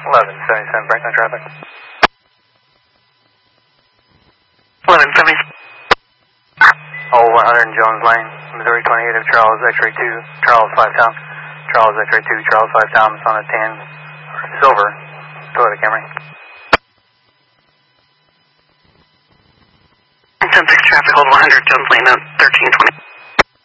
1177 Franklin traffic. 1170. Oh, 100 Jones Lane, Missouri 28 of Charles, X-ray 2, Charles 5 Tom. Charles X-ray 2, Charles 5 Tom, on a tan, silver, Toyota Camry. 10-6 traffic, hold 100 Jones Lane, 1320.